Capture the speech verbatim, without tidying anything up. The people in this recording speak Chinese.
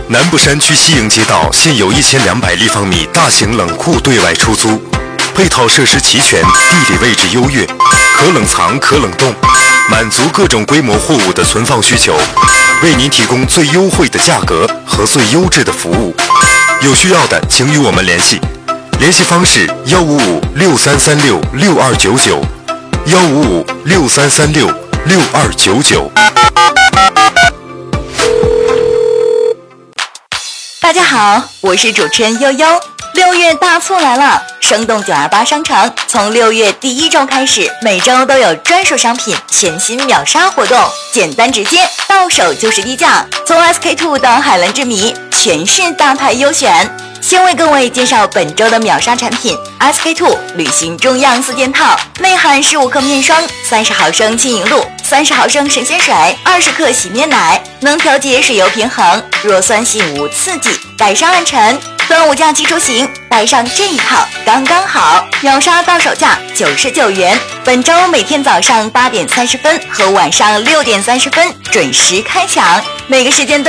南部山区西营街道现有一千两百立方米大型冷库对外出租，配套设施齐全，地理位置优越，可冷藏可冷冻，满足各种规模货物的存放需求，为您提供最优惠的价格和最优质的服务。有需要的请与我们联系，联系方式幺五五六三三六六二九九，幺五五六三三六六二九九。 大家好，我是主持人悠悠。六月大促来了，生动九二八商城从六月第一周开始，每周都有专属商品全新秒杀活动，简单直接，到手就是低价。从 S K two 到海蓝之谜，全是大牌优选。先为各位介绍本周的秒杀产品 S K two 旅行中样四件套，内含十五克面霜、三十毫升轻盈露、三十毫升神仙水、二十克洗面奶，能调节水油平衡，弱酸性无刺激，改善暗沉。端午假期出行，带上这一套刚刚好，秒杀到手价九十九元。本周每天早上八点三十分和晚上六点三十分准时开抢，每个时间段